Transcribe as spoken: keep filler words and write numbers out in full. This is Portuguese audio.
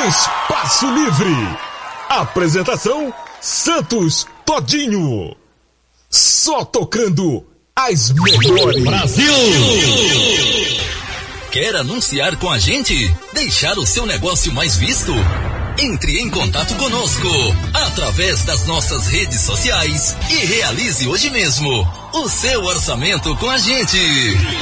Espaço Livre. Apresentação Santos Todinho. Só tocando as melhores. Brasil! Quer anunciar com a gente? Deixar o seu negócio mais visto? Entre em contato conosco através das nossas redes sociais e realize hoje mesmo o seu orçamento com a gente.